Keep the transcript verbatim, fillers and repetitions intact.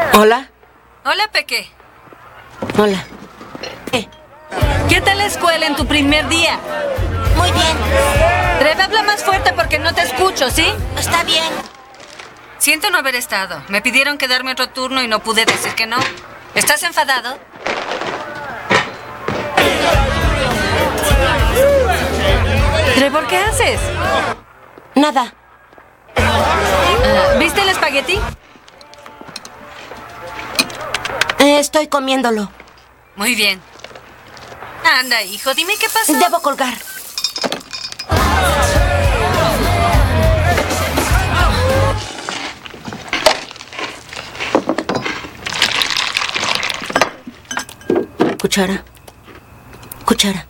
Hola. Hola, Peque. Hola. ¿Qué? ¿Qué tal la escuela en tu primer día? Muy bien. Trev, habla más fuerte porque no te escucho, ¿sí? Está bien. Siento no haber estado. Me pidieron quedarme otro turno y no pude decir que no. ¿Estás enfadado? Trevor, ¿qué haces? Nada. Ah, ¿viste el espagueti? Eh, estoy comiéndolo. Muy bien. Anda, hijo, dime qué pasó. Debo colgar. Cuchara. Cuchara.